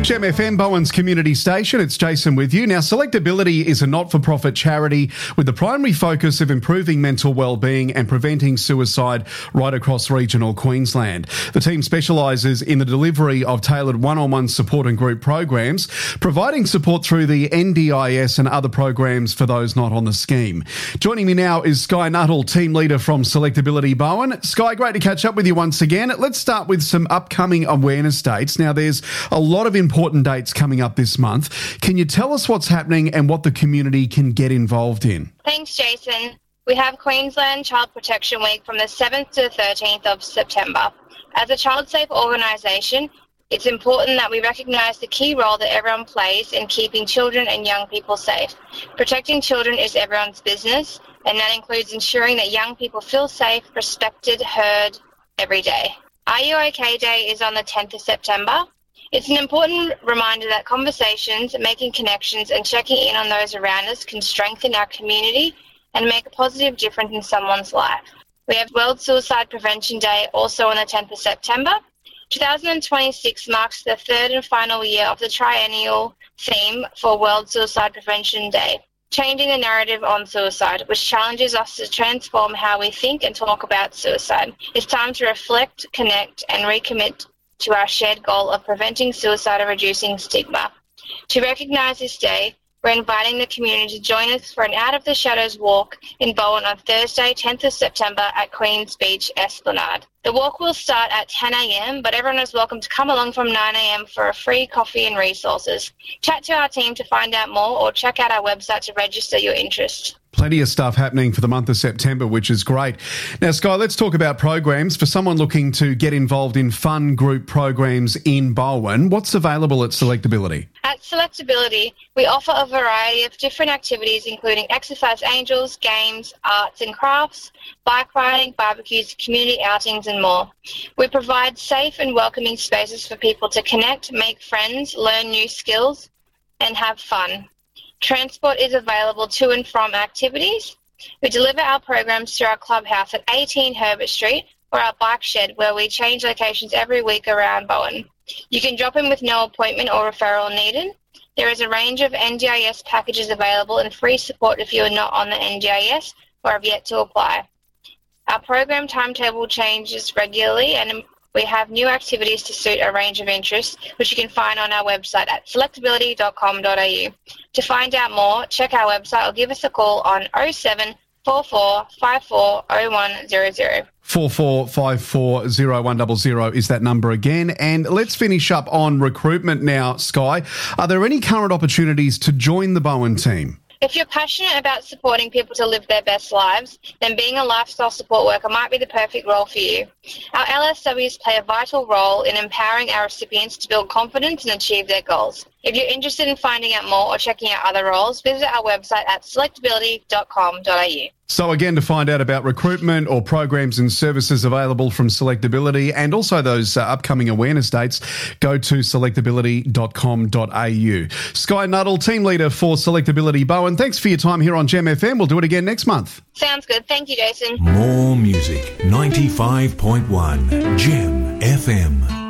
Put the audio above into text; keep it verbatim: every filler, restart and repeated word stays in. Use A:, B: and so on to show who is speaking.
A: Gem F M, Bowen's community station. It's Jason with you. Now, Selectability is a not-for-profit charity with the primary focus of improving mental well-being and preventing suicide right across regional Queensland. The team specialises in the delivery of tailored one-on-one support and group programs, providing support through the N D I S and other programs for those not on the scheme. Joining me now is Sky Nuttall, team leader from Selectability Bowen. Sky, great to catch up with you once again. Let's start with some upcoming awareness dates. Now, there's a lot of important dates coming up this month. Can you tell us what's happening and what the community can get involved in?
B: Thanks, Jason. We have Queensland Child Protection Week from the seventh to the thirteenth of September. As a child safe organisation, it's important that we recognise the key role that everyone plays in keeping children and young people safe. Protecting children is everyone's business, and that includes ensuring that young people feel safe, respected, heard every day. Are You OK Day is on the tenth of September. It's an important reminder that conversations, making connections and checking in on those around us can strengthen our community and make a positive difference in someone's life. We have World Suicide Prevention Day also on the tenth of September. twenty twenty-six marks the third and final year of the triennial theme for World Suicide Prevention Day, changing the narrative on suicide, which challenges us to transform how we think and talk about suicide. It's time to reflect, connect and recommit to our shared goal of preventing suicide and reducing stigma. To recognise this day, we're inviting the community to join us for an Out of the Shadows walk in Bowen on Thursday, tenth of September at Queen's Beach Esplanade. The walk will start at ten a.m, but everyone is welcome to come along from nine a.m. for a free coffee and resources. Chat to our team to find out more or check out our website to register your interest.
A: Plenty of stuff happening for the month of September, which is great. Now, Sky, let's talk about programs. For someone looking to get involved in fun group programs in Bowen, what's available at Selectability?
B: At Selectability, we offer a variety of different activities, including exercise angels, games, arts and crafts, bike riding, barbecues, community outings and more. We provide safe and welcoming spaces for people to connect, make friends, learn new skills and have fun. Transport is available to and from activities. We deliver our programs to our clubhouse at eighteen Herbert Street or our bike shed, where we change locations every week around Bowen. You can drop in with no appointment or referral needed. There is a range of N D I S packages available and free support if you are not on the N D I S or have yet to apply. Our program timetable changes regularly and we have new activities to suit a range of interests, which you can find on our website at selectability dot com dot a u. To find out more, check our website or give us a call on oh seven four four five four oh one zero zero.
A: four four five four zero one zero zero is that number again. And let's finish up on recruitment now, Sky. Are there any current opportunities to join the Bowen team?
B: If you're passionate about supporting people to live their best lives, then being a lifestyle support worker might be the perfect role for you. Our L S Ws play a vital role in empowering our recipients to build confidence and achieve their goals. If you're interested in finding out more or checking out other roles, visit our website at selectability dot com dot a u.
A: So again, to find out about recruitment or programs and services available from Selectability and also those uh, upcoming awareness dates, go to selectability dot com dot a u. Sky Nuttall, team leader for Selectability Bowen, thanks for your time here on Gem F M. We'll do it again next month.
B: Sounds good. Thank you, Jason.
C: More music, ninety-five point one Gem F M.